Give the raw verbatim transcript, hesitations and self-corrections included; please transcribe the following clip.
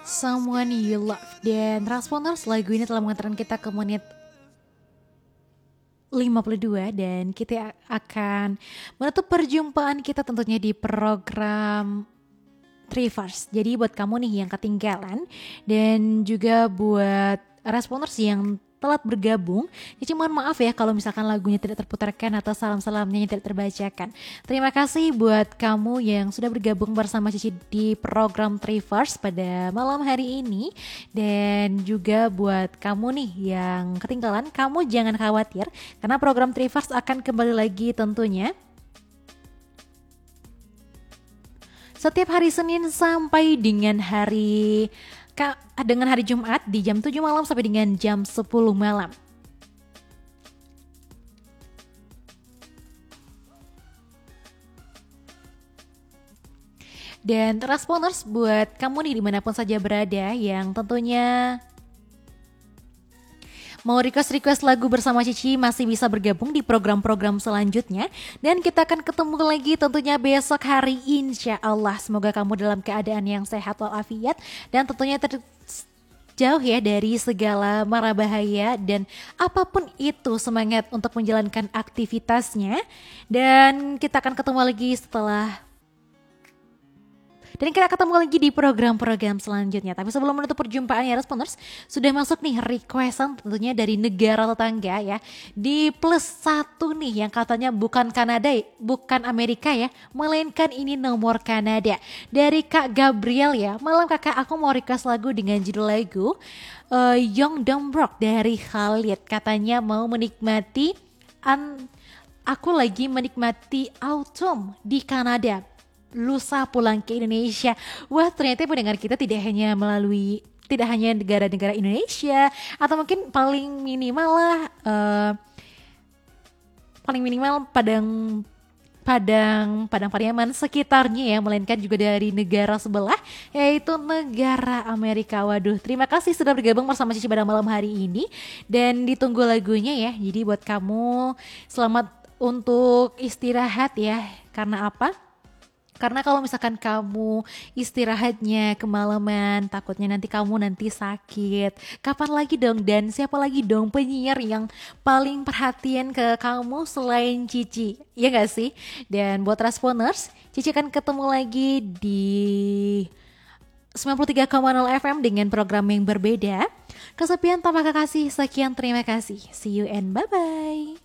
Someone You Love. Dan Transponers, lagu ini telah mengantarkan kita ke menit lima puluh dua dan kita akan menutup perjumpaan kita tentunya di program Trivers. Jadi buat kamu nih yang ketinggalan dan juga buat Responers yang telat bergabung, Cici mohon maaf ya kalau misalkan lagunya tidak terputarkan atau salam-salamnya tidak terbacakan. Terima kasih buat kamu yang sudah bergabung bersama Cici di program Trivers pada malam hari ini. Dan juga buat kamu nih yang ketinggalan, kamu jangan khawatir karena program Trivers akan kembali lagi tentunya setiap hari Senin sampai dengan hari dengan hari Jumat di jam tujuh malam sampai dengan jam sepuluh malam. Dan Transponers, buat kamu nih dimanapun saja berada yang tentunya mau request-request lagu bersama Cici masih bisa bergabung di program-program selanjutnya. Dan kita akan ketemu lagi tentunya besok hari insya Allah. Semoga kamu dalam keadaan yang sehat walafiat dan tentunya terjauh ya dari segala mara bahaya. Dan apapun itu semangat untuk menjalankan aktivitasnya. Dan kita akan ketemu lagi setelah Dan kita ketemu lagi di program-program selanjutnya. Tapi sebelum menutup perjumpaan ya Responers, sudah masuk nih requestan tentunya dari negara tetangga ya. Di plus satu nih yang katanya bukan Kanada, bukan Amerika ya, melainkan ini nomor Kanada. Dari Kak Gabriel ya, malam kakak aku mau request lagu dengan judul lagu uh, Young Dumb Broke dari Khalid. Katanya mau menikmati, an, aku lagi menikmati autumn di Kanada. Lusa pulang ke Indonesia. Wah, ternyata pendengar kita tidak hanya melalui tidak hanya negara-negara Indonesia atau mungkin paling minimal lah uh, paling minimal Padang Padang Padang Pariaman sekitarnya ya, melainkan juga dari negara sebelah yaitu negara Amerika. Waduh, terima kasih sudah bergabung bersama Cici pada malam hari ini dan ditunggu lagunya ya. Jadi buat kamu selamat untuk istirahat ya. Karena apa? Karena kalau misalkan kamu istirahatnya kemalaman, takutnya nanti kamu nanti sakit. Kapan lagi dong dan siapa lagi dong penyiar yang paling perhatian ke kamu selain Cici? Ya gak sih? Dan buat Responers, Cici akan ketemu lagi di sembilan puluh tiga koma nol F M dengan program yang berbeda. Kesepian tanpa kekasih, sekian terima kasih. See you and bye-bye.